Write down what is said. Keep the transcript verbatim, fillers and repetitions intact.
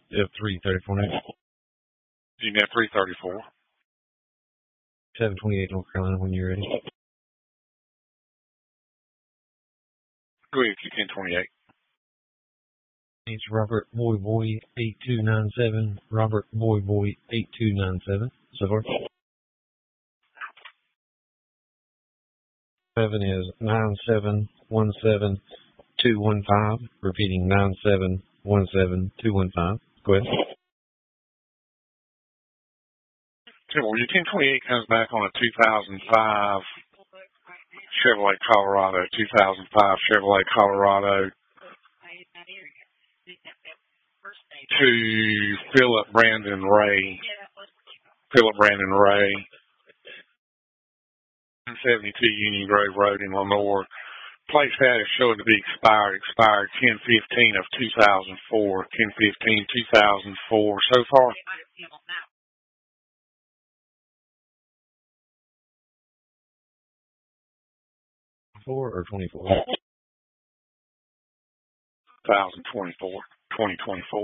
F three thirty-four now. Union F three thirty-four. seven twenty-eight North Carolina when you're ready. Go ahead, Q ten twenty-eight. It's Robert Boy Boy eight two nine seven. Robert Boy Boy eight two nine seven. So far. Seven is nine seven one seven two one five. Repeating nine seven one seven two one five. Go ahead. Well, your ten twenty-eight comes back on a two thousand five Chevrolet Colorado. two thousand five Chevrolet Colorado to Philip Brandon Ray. Philip Brandon Ray. seventy-two Union Grove Road in Lenore. Place that is showing to be expired. Expired ten fifteen of two thousand four. ten fifteen two thousand four so far. Four or twenty-four? twenty twenty-four. twenty twenty-four.